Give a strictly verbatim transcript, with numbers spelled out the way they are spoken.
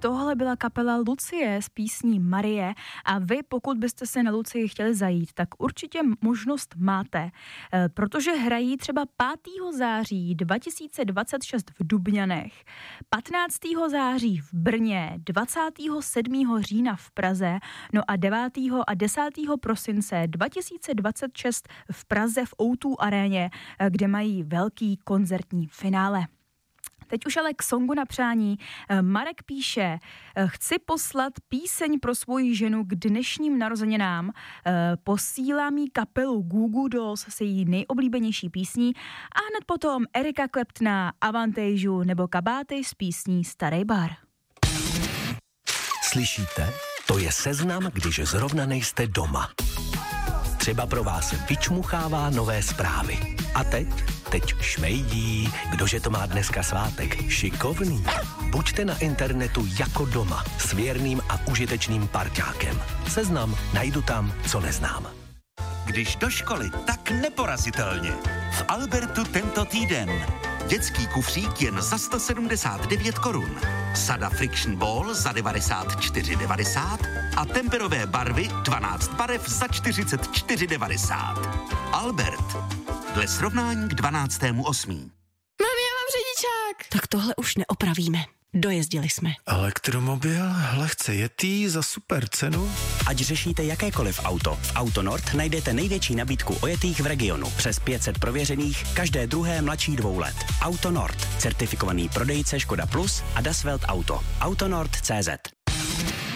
tohle byla kapela Lucie s písní Marie a vy, pokud byste se na Lucii chtěli zajít, tak určitě možnost máte, protože hrají třeba pátého září dva tisíce dvacet šest v Dubňanech, patnáctého září v Brně, dvacátého sedmého října v Praze, no a devátého a desátého prosince dva tisíce dvacet šest v Praze v ó dva aréně, kde mají velký koncertní finále. Teď už ale k songu na přání. Marek píše, chci poslat píseň pro svoji ženu k dnešním narozeninám. Posílám jí kapelu Goo Goo Dolls se její nejoblíbenější písní a hned potom Erika Claptona, Avantajů nebo Kabáty s písní Starý bar. Slyšíte? To je seznam, když zrovna nejste doma. Třeba pro vás vyčmuchává nové zprávy. A teď? Teď šmejdí. Kdože to má dneska svátek? Šikovný. Buďte na internetu jako doma s věrným a užitečným parťákem. Seznam najdu tam, co neznám. Když do školy, tak neporazitelně. V Albertu tento týden. Dětský kufřík jen za sto sedmdesát devět korun. Sada Friction Ball za devadesát čtyři devadesát a temperové barvy dvanáct barev za čtyřicet čtyři devadesát. Albert. Dle srovnání k dvanáctému osmého Mami, já mám řidičák. Tak tohle už neopravíme. Dojezdili jsme. Elektromobil, lehce jetý za super cenu. Ať řešíte jakékoliv auto, v Autonord najdete největší nabídku ojetých v regionu. Přes pět set prověřených, každé druhé mladší dvou let. Autonord, certifikovaný prodejce Škoda Plus a Das Welt Auto. Autonord tečka cé zet.